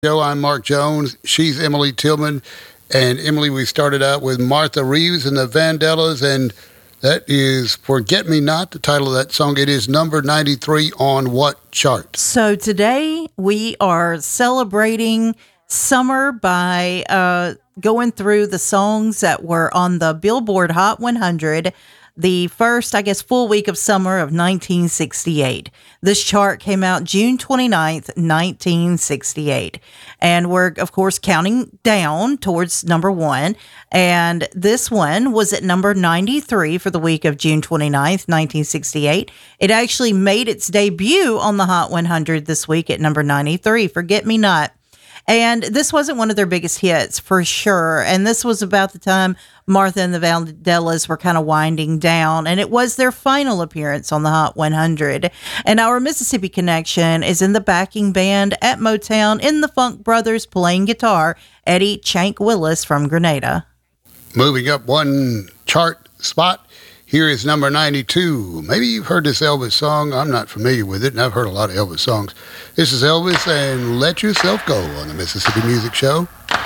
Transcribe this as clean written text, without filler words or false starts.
Joe, I'm Mark Jones. She's Emily Tillman. And Emily, we started out with Martha Reeves and the Vandellas, and that is Forget Me Not, the title of that song. It is number 93 on what chart? So today we are celebrating summer by going through the songs that were on the Billboard Hot 100, the first, full week of summer of 1968. This chart came out June 29th, 1968. And we're, of course, counting down towards number one. And this one was at number 93 for the week of June 29th, 1968. It actually made its debut on the Hot 100 this week at number 93, Forget Me Not. And this wasn't one of their biggest hits, for sure. And this was about the time Martha and the Vandellas were kind of winding down. And it was their final appearance on the Hot 100. And our Mississippi connection is in the backing band at Motown in the Funk Brothers playing guitar, Eddie Chank Willis from Grenada. Moving up one chart spot, here is number 92. Maybe you've heard this Elvis song. I'm not familiar with it, and I've heard a lot of Elvis songs. This is Elvis and Let Yourself Go on the Mississippi Music Show.